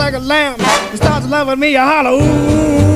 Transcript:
like a lamb. It starts loving me, I holler, ooh.